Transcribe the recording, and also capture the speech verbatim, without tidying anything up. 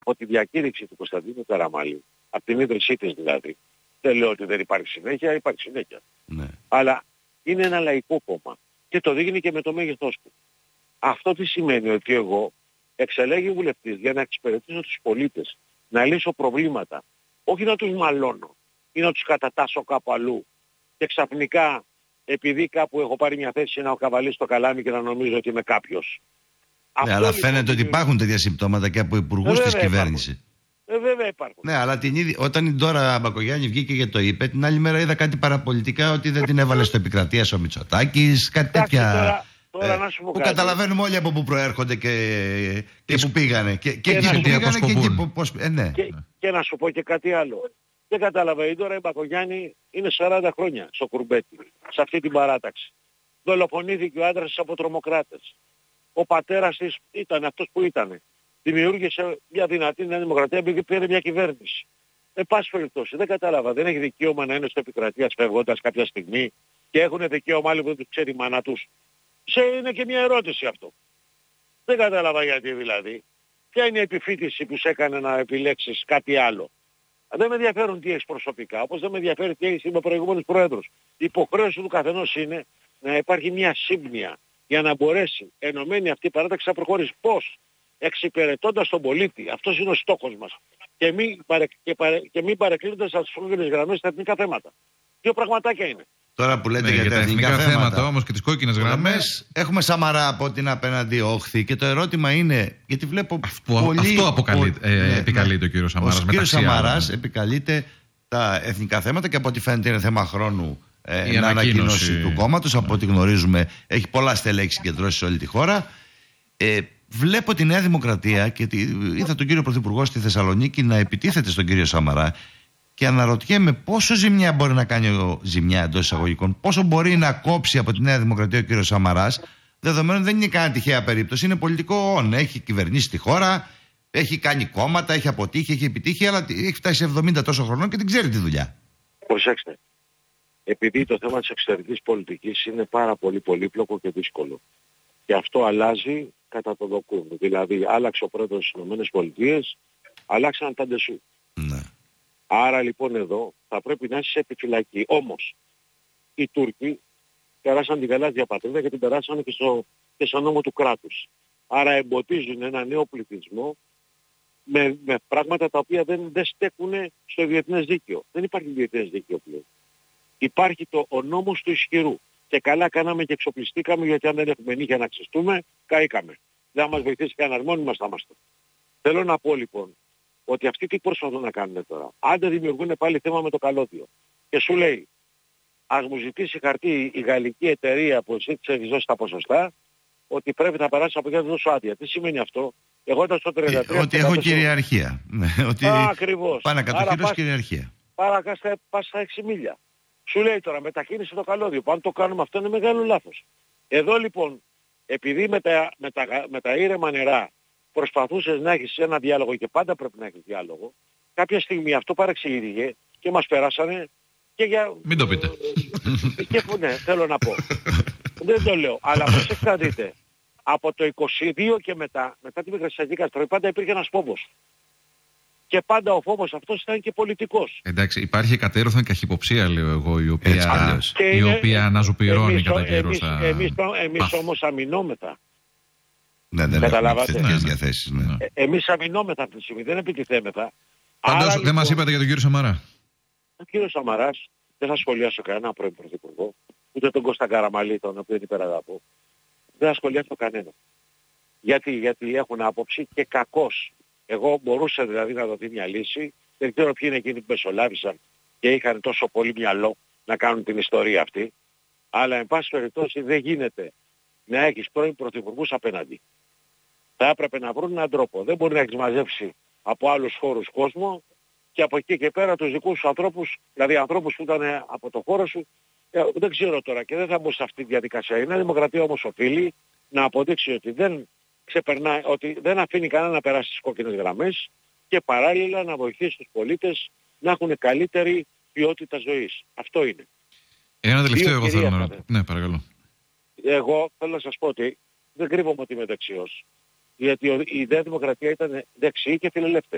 από τη διακήρυξη του Κωνσταντίνου Καραμαλή, από την ίδρυσή της δηλαδή, δεν λέω ότι δεν υπάρχει συνέχεια, υπάρχει συνέχεια. Ναι. Αλλά είναι ένα λαϊκό κόμμα και το δείχνει και με το μέγεθός του. Αυτό τι σημαίνει? Ότι εγώ εξελέγει βουλευτής για να εξυπηρετήσω τους πολίτες, να λύσω προβλήματα, όχι να τους μαλώνω ή να τους κατατάσω κάπου αλλού και ξαφνικά επειδή κάπου έχω πάρει μια θέση να καβαλήσω το καλάμι και να νομίζω ότι είμαι κάποιος. Ναι, αλλά λοιπόν φαίνεται ότι υπάρχουν τέτοια συμπτώματα και από υπουργούς ε, της κυβέρνησης. Ε, βέβαια υπάρχουν. Ναι, αλλά την ίδια, όταν η Ντόρα Μπακογιάννη βγήκε και το είπε, την άλλη μέρα είδα κάτι παραπολιτικά ότι δεν την έβαλε στο επικρατείας ο Μητσοτάκης, κάτι τέτοια. Τώρα, τώρα ε, να σου πω που κάτι. Καταλαβαίνουμε όλοι από πού προέρχονται και, και πού πήγανε. Και, και, και εκεί που πήγανε και εκεί που. Πώς, ε, ναι. και, και να σου πω και κάτι άλλο. Δεν κατάλαβα, η Ντόρα Μπακογιάννη είναι σαράντα χρόνια στο κουρμπέτι, σε αυτή την παράταξη. Δολοφονήθηκε ο άντρας από τρομοκράτες. Ο πατέρας της ήταν αυτός που ήταν. Δημιούργησε μια δυνατή Νέα Δημοκρατία επειδή πήρε μια κυβέρνηση. Εν πάση περιπτώσει, δεν κατάλαβα. Δεν έχει δικαίωμα να είναι στο επικρατείας φεύγοντας κάποια στιγμή και έχουν δικαίωμα άλλοι που δεν τους ξέρει η μάνα τους. Σε είναι και μια ερώτηση αυτό. Δεν κατάλαβα γιατί δηλαδή. Ποια είναι η επιφύτηση που σε έκανε να επιλέξεις κάτι άλλο? Δεν με ενδιαφέρουν τι έχεις προσωπικά, όπως δεν με ενδιαφέρει τι έχεις με προηγούμενους πρόεδρους. Η υποχρέωση του καθενός είναι να υπάρχει μια σύμπνοια για να μπορέσει ενωμένη αυτή η παράταξη να προχωρήσει. Πώς? Εξυπηρετώντας τον πολίτη. Αυτός είναι ο στόχος μας. Και μην, παρε, και παρε, και μην παρεκκλίνοντας από τις κόκκινες γραμμές στα εθνικά θέματα. Δύο πραγματάκια είναι. Τώρα που λέτε ναι, για, για τα εθνικά, εθνικά θέματα, θέματα όμως και τις κόκκινες γραμμές, έχουμε Σαμαρά από την απέναντι όχθη και το ερώτημα είναι, γιατί βλέπω αυτό, πολύ... Αυτό αποκαλεί, ε, ναι, επικαλείται ναι, ο κύριος Σαμαράς. Ο κύριος Σαμαράς επικαλείται τα εθνικά θέματα και από ό,τι φαίνεται είναι θέμα χρόνου ε, η ανακοίνωση του κόμματος. Από ό,τι γνωρίζουμε έχει πολλά στελέχη συγκεντρώσει σε όλη τη χώρα. Ε, βλέπω τη Νέα Δημοκρατία και τη, είδα τον κύριο Πρωθυπουργό στη Θεσσαλονίκη να επιτίθεται στον κύριο Σαμαρά και αναρωτιέμαι πόσο ζημιά μπορεί να κάνει ο, ζημιά εντός εισαγωγικών, πόσο μπορεί να κόψει από τη Νέα Δημοκρατία ο κύριος Σαμαράς, δεδομένου δεν είναι κανένα τυχαία περίπτωση, είναι πολιτικό όν, έχει κυβερνήσει τη χώρα, έχει κάνει κόμματα, έχει αποτύχει, έχει επιτύχει, αλλά έχει φτάσει εβδομήντα τόσο χρονών και δεν ξέρει τη δουλειά. Προσέξτε, επειδή το θέμα της εξωτερικής πολιτικής είναι πάρα πολύ πολύπλοκο και δύσκολο και αυτό αλλάζει κατά το δοκούν. Δηλαδή άλλαξε ο πρόεδρος στις Ηνωμένες Πολιτείες, αλλάξαν τα ντεσού. Ναι. Άρα λοιπόν εδώ θα πρέπει να είσαι σε επιφυλακή. Όμως οι Τούρκοι περάσαν τη γαλάζια πατρίδα και την περάσαν και στο, και στο νόμο του κράτους. Άρα εμποτίζουν ένα νέο πληθυσμό με, με πράγματα τα οποία δεν, δεν στέκουν στο διεθνές δίκαιο. Δεν υπάρχει διεθνές δίκαιο πλέον. Υπάρχει το, ο νόμος του ισχυρού. Και καλά κάναμε και εξοπλιστήκαμε, γιατί αν δεν έχουμε νύχια να ξεστούμε, καήκαμε. Δεν θα μας βοηθήσει κανένας, μόνοι μας θα είμαστε. Θέλω να πω λοιπόν ότι αυτοί τι προσπαθούν να κάνουν τώρα. Αν δεν δημιουργούν πάλι θέμα με το καλώδιο και σου λέει ας μου ζητήσει χαρτί η γαλλική εταιρεία που εσύ της έχεις δώσει τα ποσοστά, ότι πρέπει να περάσει από εκεί να δώσω άδεια. Τι σημαίνει αυτό? Εγώ ήταν στο τριάντα τρία. Ότι έχω κυριαρχία. Ότι ακριβώς. Πάνω κατοχύρωση κυριαρχία. Άρα πας στα έξι μίλια. Σου λέει τώρα μετακίνηση το καλώδιο. Αν το κάνουμε αυτό είναι μεγάλο λάθος. Εδώ λοιπόν, επειδή με τα, με τα, με τα ήρεμα νερά προσπαθούσες να έχεις ένα διάλογο και πάντα πρέπει να έχεις διάλογο, κάποια στιγμή αυτό παρεξηγήθηκε και μας περάσανε και για... Μην το πείτε. Και, ναι, θέλω να πω. Δεν το λέω. Αλλά προσέξτε να δείτε. Από το είκοσι δύο και μετά, μετά τη Μικρασιατική καταστροφή, πάντα υπήρχε ένας φόβος. Και πάντα ο φόβος αυτός ήταν και πολιτικός. Εντάξει, υπάρχει κατέρωθεν καχυποψία, λέω εγώ, η οποία, η είναι, οποία αναζωπηρώνει εμείς, κατά καιρός. Εμείς, τα... εμείς, εμείς όμως αμυνόμεθα. Ναι, δεν έχουμε θετικές διαθέσεις. Ναι. Ε, εμείς αμυνόμεθα αυτή τη στιγμή, δεν επιτιθέμεθα. Πάντως δεν λοιπόν, μας είπατε για τον κύριο Σαμαρά. Ο κύριος Σαμαράς, δεν θα σχολιάσω κανένα πρώην πρωθυπουργό, ούτε τον Κώστα Καραμαλή, τον οποίο υπεραγαπώ. Δεν θα σχολιάσω κανένα. Γιατί, γιατί έχουν άποψη και κακώς. Εγώ μπορούσα δηλαδή να δοθεί μια λύση. Δεν ξέρω ποιοι είναι εκείνοι που μεσολάβησαν και είχαν τόσο πολύ μυαλό να κάνουν την ιστορία αυτή. Αλλά εν πάση περιπτώσει δεν γίνεται να έχεις πρώην πρωθυπουργούς απέναντι. Θα έπρεπε να βρουν έναν τρόπο. Δεν μπορεί να έχεις μαζέψει από άλλους χώρους κόσμο και από εκεί και πέρα τους δικούς σου ανθρώπους, δηλαδή ανθρώπους που ήταν από το χώρο σου. Ε, δεν ξέρω τώρα και δεν θα μπω σε αυτή τη διαδικασία. Η Νέα Δημοκρατία όμως οφείλει να αποδείξει ότι δεν ξεπερνάει, ότι δεν αφήνει κανένα να περάσει στις κόκκινες γραμμές και παράλληλα να βοηθήσει τους πολίτες να έχουν καλύτερη ποιότητα ζωής. Αυτό είναι. Ένα τελευταίο εγώ θέλω να ρωτήσω. Ναι, παρακαλώ. Εγώ θέλω να σας πω ότι δεν κρύβομαι ότι είμαι δεξιός. Γιατί η Νέα Δημοκρατία ήταν δεξιή και φιλελεύθερη.